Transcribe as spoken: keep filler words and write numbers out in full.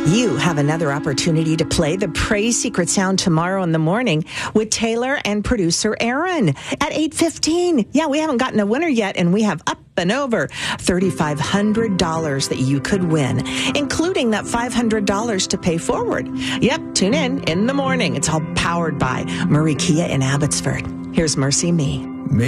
You have another opportunity to play the Praise Secret Sound tomorrow in the morning with Taylor and producer Aaron at eight fifteen. Yeah, we haven't gotten a winner yet, and we have up and over three thousand five hundred dollars that you could win, including that five hundred dollars to pay forward. Yep, tune in in the morning. It's all powered by Murray Kia in Abbotsford. Here's Mercy Me.